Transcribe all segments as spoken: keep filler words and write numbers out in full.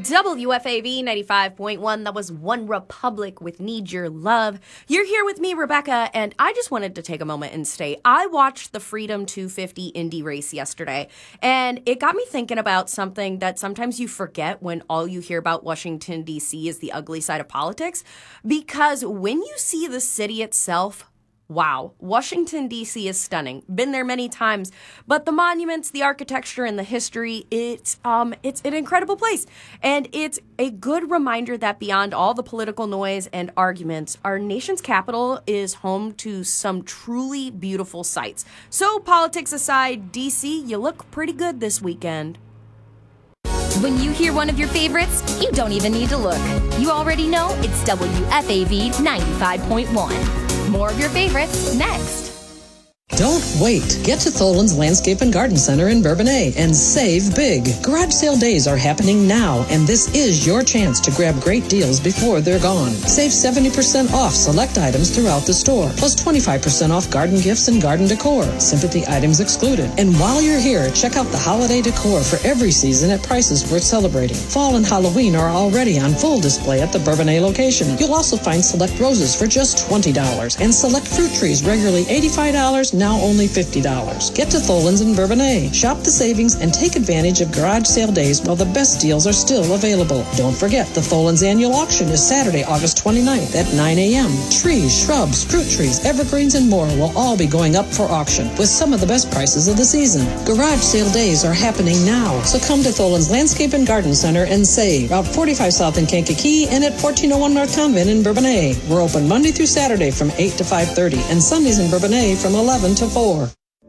W F A V ninety-five point one. That was One Republic with Need Your Love. You're here with me, Rebecca, and I just wanted to take a moment and say I watched the Freedom two fifty Indy race yesterday, and it got me thinking about something that sometimes you forget when all you hear about Washington, D C is the ugly side of politics, because when you see the city itself, wow, Washington, D C is stunning. Been there many times, but the monuments, the architecture, and the history, it's um, it's an incredible place. And it's a good reminder that beyond all the political noise and arguments, our nation's capital is home to some truly beautiful sights. So politics aside, D C, you look pretty good this weekend. When you hear one of your favorites, you don't even need to look. You already know it's W F A V ninety-five point one. More of your favorites next. Don't wait. Get to Tholen's Landscape and Garden Center in Bourbonnais and save big. Garage sale days are happening now, and this is your chance to grab great deals before they're gone. Save seventy percent off select items throughout the store, plus twenty-five percent off garden gifts and garden decor. Sympathy items excluded. And while you're here, check out the holiday decor for every season at prices worth celebrating. Fall and Halloween are already on full display at the Bourbonnais location. You'll also find select roses for just twenty dollars and select fruit trees regularly eighty-five dollars, now only fifty dollars. Get to Tholen's in Bourbonnais. Shop the savings and take advantage of garage sale days while the best deals are still available. Don't forget, the Tholen's annual auction is Saturday, August twenty-ninth at nine a.m. Trees, shrubs, fruit trees, evergreens, and more will all be going up for auction with some of the best prices of the season. Garage sale days are happening now, so come to Tholen's Landscape and Garden Center and save. Route forty-five South in Kankakee and at fourteen oh one North Convent in Bourbonnais. We're open Monday through Saturday from eight to five thirty and Sundays in Bourbonnais from eleven to four.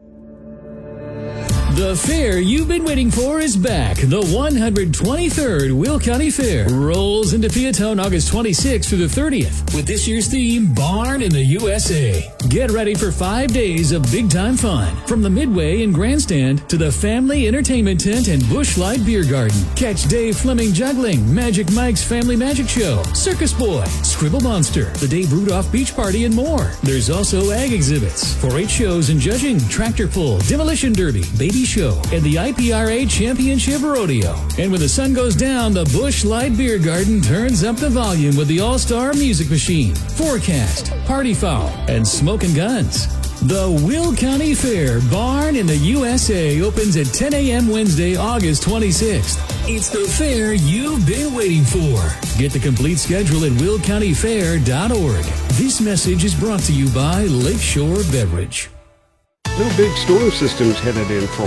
The fair you've been waiting for is back. The one hundred twenty-third Will County Fair rolls into Peatone August twenty-sixth through the thirtieth with this year's theme, Barn in the U S A. Get ready for five days of big-time fun, from the Midway and Grandstand to the Family Entertainment Tent and Busch Light Beer Garden. Catch Dave Fleming juggling, Magic Mike's Family Magic Show, Circus Boy, Scribble Monster, the Dave Rudolph Beach Party, and more. There's also ag exhibits, four H shows and judging, tractor pull, demolition derby, baby show, and the I P R A Championship Rodeo. And when the sun goes down, the Busch Light Beer Garden turns up the volume with the All-Star Music Machine, Forecast, Party Foul, and Smoking Guns. The Will County Fair Barn in the U S A opens at ten a.m. Wednesday, August twenty-sixth. It's the fair you've been waiting for. Get the complete schedule at will county fair dot org. This message is brought to you by Lakeshore Beverage. New Big Storm Systems headed in for